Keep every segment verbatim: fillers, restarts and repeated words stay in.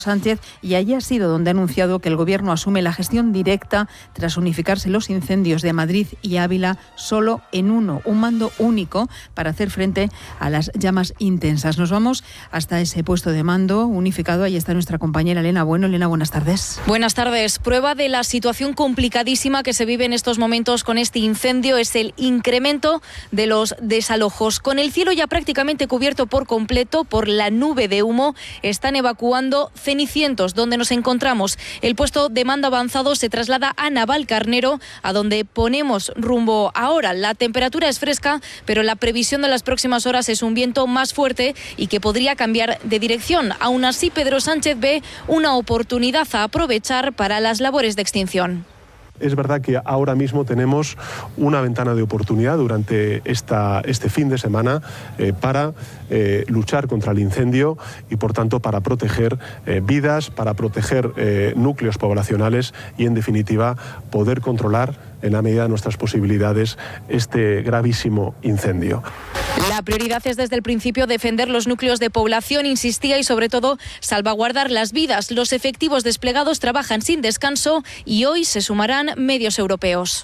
Sánchez, y allí ha sido donde ha anunciado que el Gobierno asume la gestión directa tras unificarse los incendios de Madrid y Ávila solo en uno, un mando único para hacer frente a las llamas intensas. Nos vamos hasta ese puesto de mando unificado. Ahí está nuestra compañera Elena Bueno. Elena, buenas tardes. Buenas tardes. Prueba de la situación complicadísima que se vive en estos momentos con este incendio es el incremento de los desalojos. Con el cielo ya prácticamente cubierto por completo por la nube de humo, están evacuando Cenicientos, donde nos encontramos. El puesto de mando avanzado se traslada a Navalcarnero, a donde ponemos rumbo ahora. La temperatura es fresca, pero la previsión de las próximas horas es un viento más fuerte y que podría cambiar de dirección. Aún así, Pedro Sánchez ve una oportunidad a aprovechar para las labores de extinción. Es verdad que ahora mismo tenemos una ventana de oportunidad durante esta, este fin de semana eh, para eh, luchar contra el incendio y, por tanto, para proteger eh, vidas, para proteger eh, núcleos poblacionales y, en definitiva, poder controlar en la medida de nuestras posibilidades este gravísimo incendio. La prioridad es desde el principio defender los núcleos de población, insistía, y sobre todo salvaguardar las vidas. Los efectivos desplegados trabajan sin descanso y hoy se sumarán medios europeos.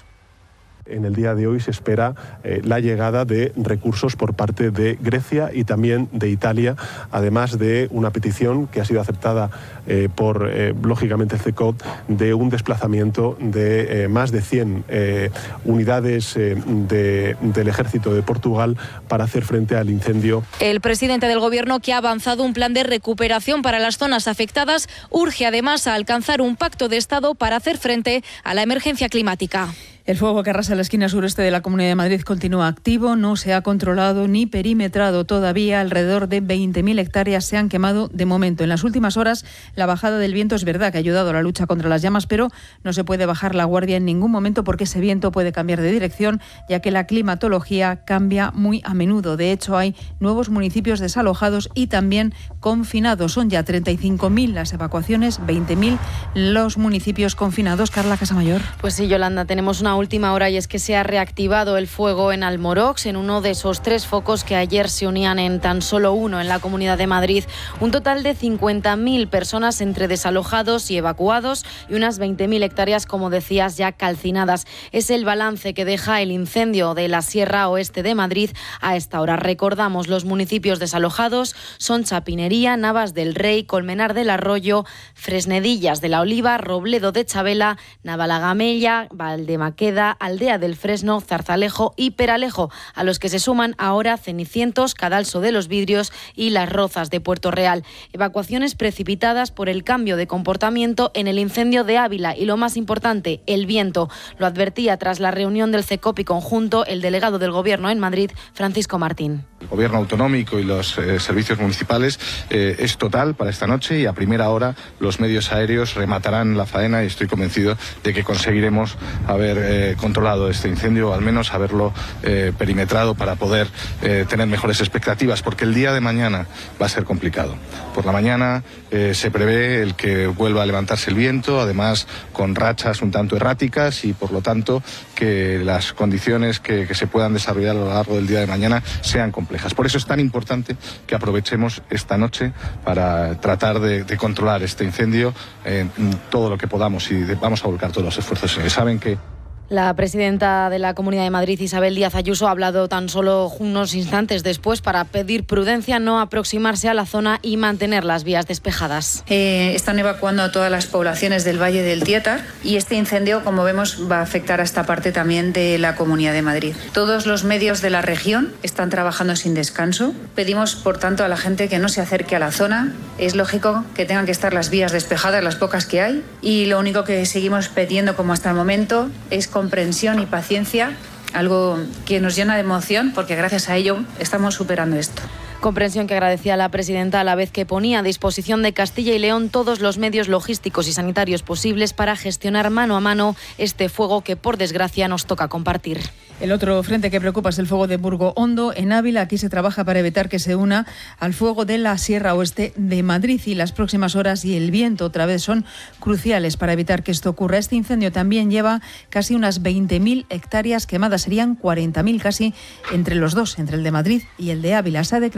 En el día de hoy se espera eh, la llegada de recursos por parte de Grecia y también de Italia, además de una petición que ha sido aceptada eh, por, eh, lógicamente, el CECOT, de un desplazamiento de eh, más de cien eh, unidades eh, de, del ejército de Portugal para hacer frente al incendio. El presidente del Gobierno, que ha avanzado un plan de recuperación para las zonas afectadas, urge además a alcanzar un pacto de Estado para hacer frente a la emergencia climática. El fuego que arrasa la esquina sureste de la Comunidad de Madrid continúa activo, no se ha controlado ni perimetrado todavía. Alrededor de veinte mil hectáreas se han quemado de momento. En las últimas horas, la bajada del viento es verdad que ha ayudado a la lucha contra las llamas, pero no se puede bajar la guardia en ningún momento porque ese viento puede cambiar de dirección, ya que la climatología cambia muy a menudo. De hecho, hay nuevos municipios desalojados y también confinados. Son ya treinta y cinco mil las evacuaciones, veinte mil los municipios confinados. Carla Casamayor. Pues sí, Yolanda, tenemos una última hora y es que se ha reactivado el fuego en Almorox, en uno de esos tres focos que ayer se unían en tan solo uno en la Comunidad de Madrid. Un total de cincuenta mil personas entre desalojados y evacuados y unas veinte mil hectáreas, como decías, ya calcinadas. Es el balance que deja el incendio de la Sierra Oeste de Madrid a esta hora. Recordamos, los municipios desalojados son Chapinería, Navas del Rey, Colmenar del Arroyo, Fresnedillas de la Oliva, Robledo de Chabela, Navalagamella, Valdemaqueda, Aldea del Fresno, Zarzalejo y Peralejo, a los que se suman ahora Cenicientos, Cadalso de los Vidrios y Las Rozas de Puerto Real. Evacuaciones precipitadas por el cambio de comportamiento en el incendio de Ávila y, lo más importante, el viento. Lo advertía tras la reunión del CECOP y conjunto el delegado del Gobierno en Madrid, Francisco Martín. El Gobierno autonómico y los eh, servicios municipales eh, es total para esta noche y a primera hora los medios aéreos rematarán la faena y estoy convencido de que conseguiremos haber eh, controlado este incendio, o al menos haberlo eh, perimetrado para poder eh, tener mejores expectativas, porque el día de mañana va a ser complicado. Por la mañana eh, se prevé el que vuelva a levantarse el viento, además con rachas un tanto erráticas y por lo tanto que las condiciones que, que se puedan desarrollar a lo largo del día de mañana sean complejas. Por eso es tan importante que aprovechemos esta noche para tratar de, de controlar este incendio en todo lo que podamos y de, vamos a volcar todos los esfuerzos. Saben que La presidenta de la Comunidad de Madrid, Isabel Díaz Ayuso, ha hablado tan solo unos instantes después para pedir prudencia, no aproximarse a la zona y mantener las vías despejadas. Eh, están evacuando a todas las poblaciones del Valle del Tietar y este incendio, como vemos, va a afectar a esta parte también de la Comunidad de Madrid. Todos los medios de la región están trabajando sin descanso. Pedimos, por tanto, a la gente que no se acerque a la zona. Es lógico que tengan que estar las vías despejadas, las pocas que hay, y lo único que seguimos pidiendo, como hasta el momento, es comprensión y paciencia, algo que nos llena de emoción porque gracias a ello estamos superando esto. Comprensión que agradecía la presidenta a la vez que ponía a disposición de Castilla y León todos los medios logísticos y sanitarios posibles para gestionar mano a mano este fuego que, por desgracia, nos toca compartir. El otro frente que preocupa es el fuego de Burgo Hondo, en Ávila. Aquí se trabaja para evitar que se una al fuego de la Sierra Oeste de Madrid y las próximas horas y el viento otra vez son cruciales para evitar que esto ocurra. Este incendio también lleva casi unas veinte mil hectáreas quemadas, serían cuarenta mil casi entre los dos, entre el de Madrid y el de Ávila. Se ha decretado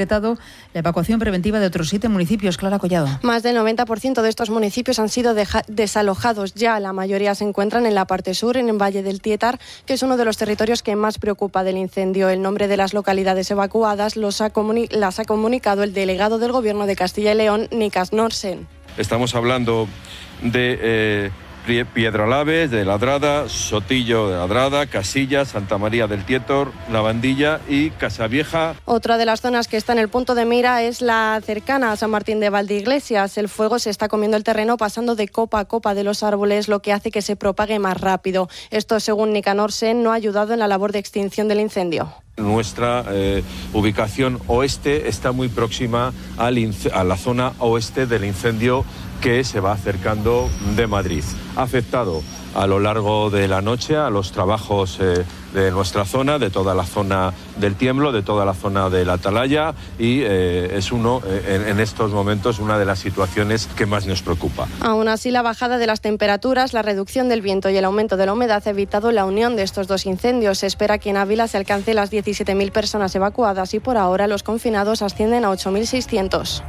decretado la evacuación preventiva de otros siete municipios. Clara Collado. Más del noventa por ciento de estos municipios han sido deja- desalojados ya. La mayoría se encuentran en la parte sur, en el Valle del Tietar, que es uno de los territorios que más preocupa del incendio. El nombre de las localidades evacuadas los ha comuni- las ha comunicado el delegado del Gobierno de Castilla y León, Niklas Norsen. Estamos hablando de eh, Piedralaves, de Ladrada, Sotillo de Ladrada, Casillas, Santa María del Tietor, Lavandilla y Casavieja. Otra de las zonas que está en el punto de mira es la cercana a San Martín de Valdeiglesias. El fuego se está comiendo el terreno pasando de copa a copa de los árboles, lo que hace que se propague más rápido. Esto, según Niklas Norsen, no ha ayudado en la labor de extinción del incendio. Nuestra eh, ubicación oeste está muy próxima al inc- a la zona oeste del incendio que se va acercando de Madrid. Ha afectado a lo largo de la noche a los trabajos eh, de nuestra zona, de toda la zona del Tiemblo, de toda la zona de la Atalaya y eh, es uno, eh, en, en estos momentos, una de las situaciones que más nos preocupa. Aún así, la bajada de las temperaturas, la reducción del viento y el aumento de la humedad ha evitado la unión de estos dos incendios. Se espera que en Ávila se alcance las diecisiete mil personas evacuadas y por ahora los confinados ascienden a ocho mil seiscientos.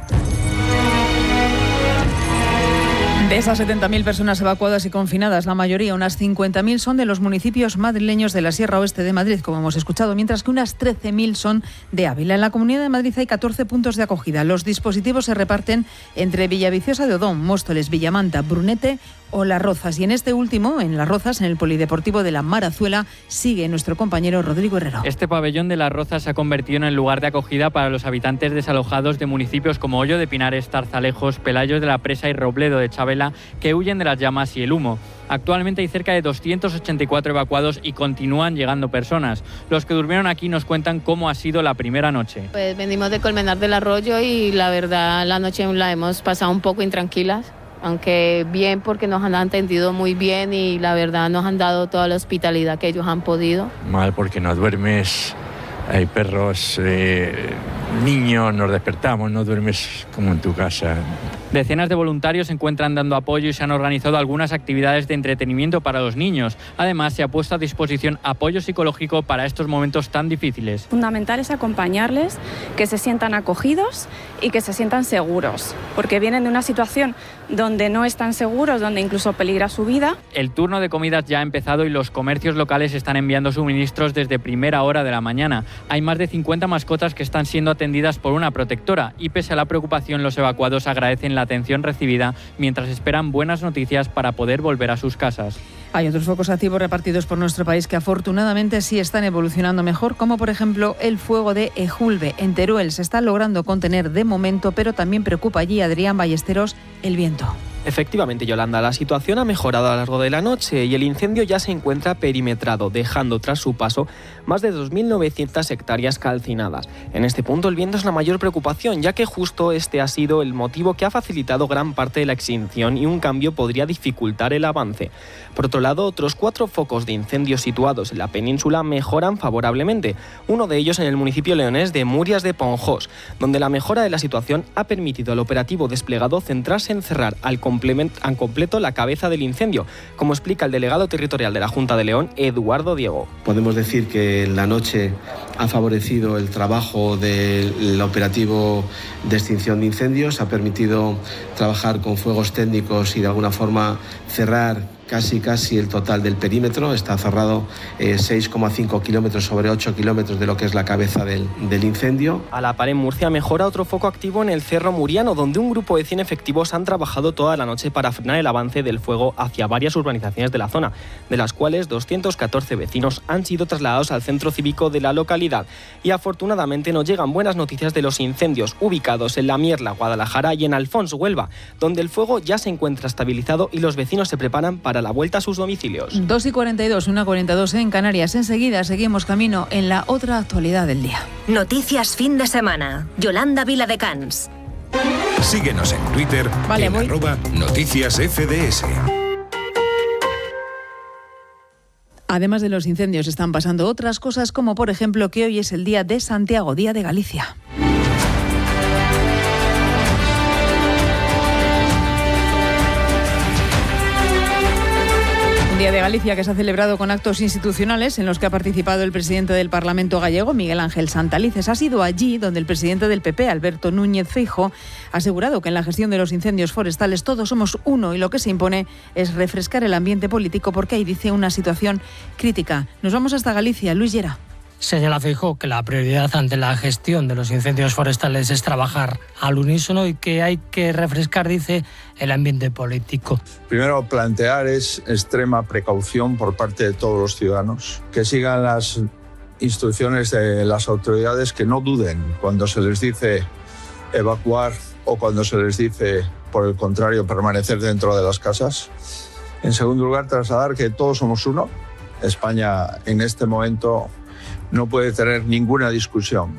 De esas setenta mil personas evacuadas y confinadas, la mayoría, unas cincuenta mil, son de los municipios madrileños de la Sierra Oeste de Madrid, como hemos escuchado, mientras que unas trece mil son de Ávila. En la Comunidad de Madrid hay catorce puntos de acogida. Los dispositivos se reparten entre Villaviciosa de Odón, Móstoles, Villamanta, Brunete o Las Rozas. Y en este último, en Las Rozas, en el Polideportivo de la Marazuela, sigue nuestro compañero Rodrigo Herrero. Este pabellón de Las Rozas se ha convertido en el lugar de acogida para los habitantes desalojados de municipios como Hoyo de Pinares, Tarzalejos, Pelayos de la Presa y Robledo de Chabela, que huyen de las llamas y el humo. Actualmente hay cerca de doscientos ochenta y cuatro evacuados y continúan llegando personas. Los que durmieron aquí nos cuentan cómo ha sido la primera noche. Pues venimos de Colmenar del Arroyo y la verdad la noche la hemos pasado un poco intranquilas, aunque bien porque nos han atendido muy bien y la verdad nos han dado toda la hospitalidad que ellos han podido. Mal porque no duermes, hay perros, eh, niños, nos despertamos, no duermes como en tu casa. Decenas de voluntarios se encuentran dando apoyo y se han organizado algunas actividades de entretenimiento para los niños. Además, se ha puesto a disposición apoyo psicológico para estos momentos tan difíciles. Fundamental es acompañarles, que se sientan acogidos y que se sientan seguros, porque vienen de una situación donde no están seguros, donde incluso peligra su vida. El turno de comidas ya ha empezado y los comercios locales están enviando suministros desde primera hora de la mañana. Hay más de cincuenta mascotas que están siendo atendidas por una protectora y pese a la preocupación, los evacuados agradecen la atención recibida mientras esperan buenas noticias para poder volver a sus casas. Hay otros focos activos repartidos por nuestro país que afortunadamente sí están evolucionando mejor, como por ejemplo el fuego de Ejulbe. En Teruel se está logrando contener de momento, pero también preocupa allí, Adrián Ballesteros, el viento. Efectivamente, Yolanda, la situación ha mejorado a lo largo de la noche y el incendio ya se encuentra perimetrado, dejando tras su paso más de dos mil novecientas hectáreas calcinadas. En este punto el viento es la mayor preocupación, ya que justo este ha sido el motivo que ha facilitado gran parte de la extinción y un cambio podría dificultar el avance. Por otro lado, otros cuatro focos de incendios situados en la península mejoran favorablemente, uno de ellos en el municipio leonés de Murias de Ponjós, donde la mejora de la situación ha permitido al operativo desplegado centrarse en cerrar al en completo la cabeza del incendio, como explica el delegado territorial de la Junta de León, Eduardo Diego. Podemos decir que la noche ha favorecido el trabajo del operativo de extinción de incendios, ha permitido trabajar con fuegos técnicos y de alguna forma cerrar casi casi el total del perímetro. Está cerrado eh, seis coma cinco kilómetros sobre ocho kilómetros de lo que es la cabeza del, del incendio. A la par, en Murcia mejora otro foco activo en el Cerro Muriano, donde un grupo de cien efectivos han trabajado toda la noche para frenar el avance del fuego hacia varias urbanizaciones de la zona, de las cuales doscientos catorce vecinos han sido trasladados al centro cívico de la localidad. Y afortunadamente nos llegan buenas noticias de los incendios ubicados en La Mierla, Guadalajara y en Alfons, Huelva, donde el fuego ya se encuentra estabilizado y los vecinos se preparan para la vuelta a sus domicilios. dos y cuarenta y dos, una cuarenta y dos en Canarias. Enseguida seguimos camino en la otra actualidad del día. Noticias fin de semana. Yolanda Viladecans. Síguenos en Twitter vale, en voy. arroba Noticias F D S. Además de los incendios están pasando otras cosas, como por ejemplo que hoy es el Día de Santiago, Día de Galicia. Día de Galicia que se ha celebrado con actos institucionales en los que ha participado el presidente del Parlamento gallego, Miguel Ángel Santalices. Ha sido allí donde el presidente del P P, Alberto Núñez Feijóo, ha asegurado que en la gestión de los incendios forestales todos somos uno y lo que se impone es refrescar el ambiente político porque ahí dice una situación crítica. Nos vamos hasta Galicia. Luis Llera. Señala Feijóo que la prioridad ante la gestión de los incendios forestales es trabajar al unísono y que hay que refrescar, dice, el ambiente político. Primero, plantear es extrema precaución por parte de todos los ciudadanos, que sigan las instrucciones de las autoridades, que no duden cuando se les dice evacuar o cuando se les dice, por el contrario, permanecer dentro de las casas. En segundo lugar, trasladar que todos somos uno. España en este momento no puede tener ninguna discusión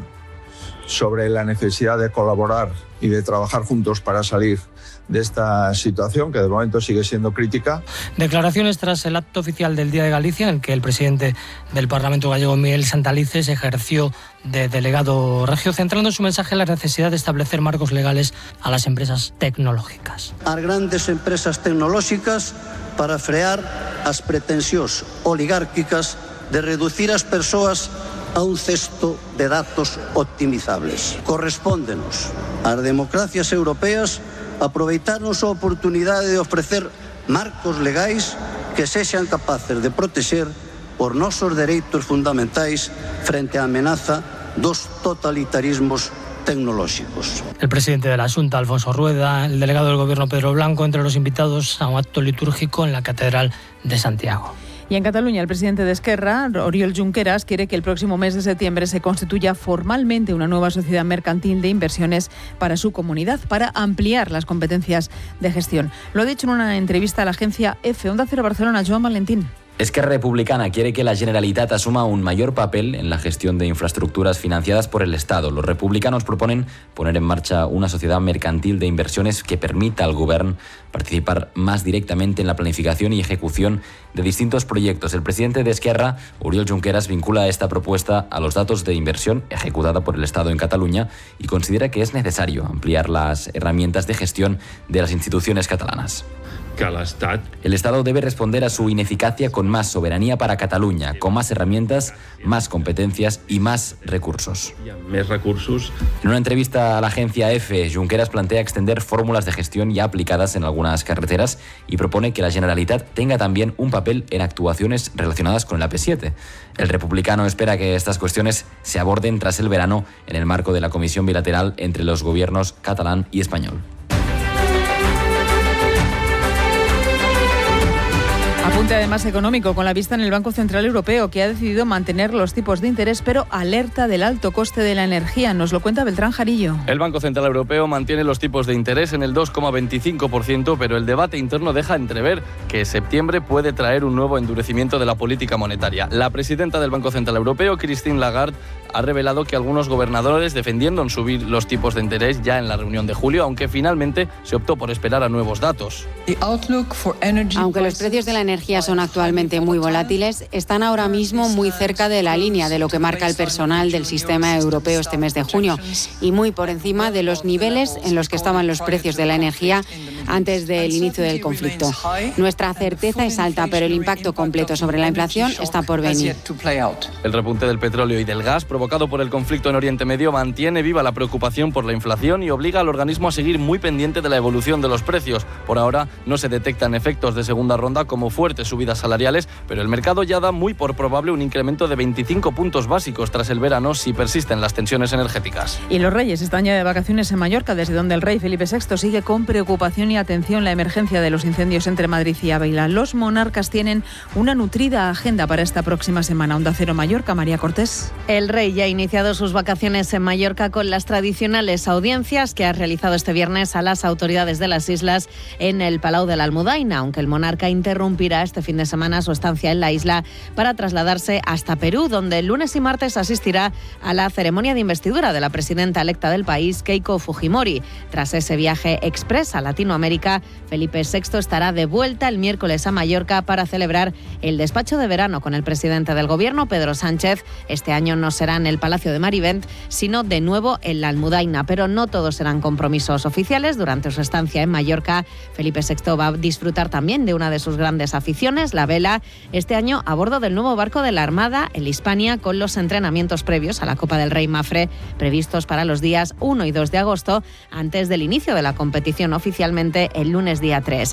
sobre la necesidad de colaborar y de trabajar juntos para salir de esta situación, que de momento sigue siendo crítica. Declaraciones tras el acto oficial del Día de Galicia, en que el presidente del Parlamento gallego, Miguel Santalices, ejerció de delegado regio, centrando su mensaje en la necesidad de establecer marcos legales a las empresas tecnológicas. As grandes empresas tecnolóxicas para frear as pretensións oligárquicas de reducir as persoas a un cesto de datos optimizables. Correspóndenos ás democracias europeas aproveitarnos a oportunidade de ofrecer marcos legais que sexan capaces de protexer os nosos dereitos fundamentais frente á amenaza dos totalitarismos tecnológicos. El presidente de la Xunta, Alfonso Rueda, el delegado del Gobierno, Pedro Blanco, entre los invitados a un acto litúrgico en la Catedral de Santiago. Y en Cataluña, el presidente de Esquerra, Oriol Junqueras, quiere que el próximo mes de septiembre se constituya formalmente una nueva sociedad mercantil de inversiones para su comunidad, para ampliar las competencias de gestión. Lo ha dicho en una entrevista a la agencia EFE. Onda Cero Barcelona, Joan Valentín. Esquerra Republicana quiere que la Generalitat asuma un mayor papel en la gestión de infraestructuras financiadas por el Estado. Los republicanos proponen poner en marcha una sociedad mercantil de inversiones que permita al Govern participar más directamente en la planificación y ejecución de distintos proyectos. El presidente de Esquerra, Oriol Junqueras, vincula esta propuesta a los datos de inversión ejecutada por el Estado en Cataluña y considera que es necesario ampliar las herramientas de gestión de las instituciones catalanas. El Estado debe responder a su ineficacia con más soberanía para Cataluña, con más herramientas, más competencias y más recursos. Más recursos. En una entrevista a la agencia EFE, Junqueras plantea extender fórmulas de gestión ya aplicadas en algunas carreteras y propone que la Generalitat tenga también un papel en actuaciones relacionadas con el A P siete. El republicano espera que estas cuestiones se aborden tras el verano en el marco de la comisión bilateral entre los gobiernos catalán y español. Apunte además económico con la vista en el Banco Central Europeo, que ha decidido mantener los tipos de interés, pero alerta del alto coste de la energía. Nos lo cuenta Beltrán Jarillo. El Banco Central Europeo mantiene los tipos de interés en el dos coma veinticinco por ciento, pero el debate interno deja entrever que septiembre puede traer un nuevo endurecimiento de la política monetaria. La presidenta del Banco Central Europeo, Christine Lagarde, ha revelado que algunos gobernadores defendieron subir los tipos de interés ya en la reunión de julio, aunque finalmente se optó por esperar a nuevos datos. Aunque los precios de la energía son actualmente muy volátiles, están ahora mismo muy cerca de la línea de lo que marca el personal del sistema europeo este mes de junio y muy por encima de los niveles en los que estaban los precios de la energía antes del inicio del conflicto. Nuestra certeza es alta, pero el impacto completo sobre la inflación está por venir. El repunte del petróleo y del gas provocado por el conflicto en Oriente Medio mantiene viva la preocupación por la inflación y obliga al organismo a seguir muy pendiente de la evolución de los precios. Por ahora no se detectan efectos de segunda ronda como fuertes subidas salariales, pero el mercado ya da muy por probable un incremento de veinticinco puntos básicos tras el verano si persisten las tensiones energéticas. Y los reyes están ya de vacaciones en Mallorca, desde donde el rey Felipe sexto sigue con preocupación y atención la emergencia de los incendios entre Madrid y Ávila. Los monarcas tienen una nutrida agenda para esta próxima semana. Onda Cero Mallorca, María Cortés. El rey ya ha iniciado sus vacaciones en Mallorca con las tradicionales audiencias que ha realizado este viernes a las autoridades de las islas en el Palau de la Almudaina, aunque el monarca interrumpirá este fin de semana su estancia en la isla para trasladarse hasta Perú, donde el lunes y martes asistirá a la ceremonia de investidura de la presidenta electa del país, Keiko Fujimori. Tras ese viaje express a Latinoamérica, América, Felipe sexto estará de vuelta el miércoles a Mallorca para celebrar el despacho de verano con el presidente del Gobierno, Pedro Sánchez. Este año no será en el Palacio de Marivent, sino de nuevo en la Almudaina, pero no todos serán compromisos oficiales. Durante su estancia en Mallorca, Felipe sexto va a disfrutar también de una de sus grandes aficiones, la vela, este año a bordo del nuevo barco de la Armada, el Hispania, con los entrenamientos previos a la Copa del Rey Mafre previstos para los días uno y dos de agosto, antes del inicio de la competición oficialmente el lunes día tres.